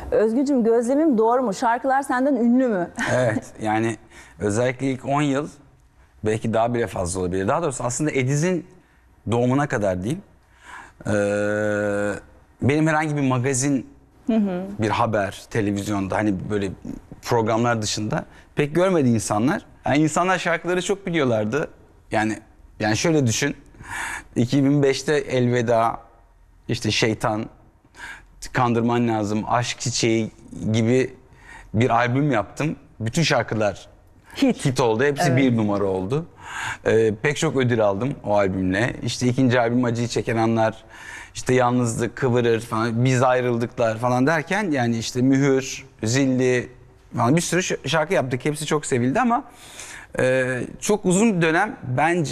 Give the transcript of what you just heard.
Özgücüm, gözlemim doğru mu? Şarkılar senden ünlü mü? Evet, yani özellikle ilk 10 yıl belki daha bile fazla olabilir. Daha doğrusu aslında Ediz'in doğumuna kadar değil. Ee, Benim herhangi bir magazin, bir haber, televizyonda hani böyle programlar dışında pek görmedi insanlar. Yani insanlar şarkıları çok biliyorlardı. Yani şöyle düşün. 2005'te Elveda, işte Şeytan, Kandırman Lazım, Aşk Çiçeği gibi bir albüm yaptım. Bütün şarkılar hit oldu. Hepsi bir numara oldu. Pek çok ödül aldım o albümle. İşte ikinci albüm Acıyı Çeken Anlar, işte Yalnızlık, Kıvırır falan, Biz Ayrıldıklar falan derken yani işte Mühür, Zilli falan bir sürü şarkı yaptık. Hepsi çok sevildi ama çok uzun bir dönem bence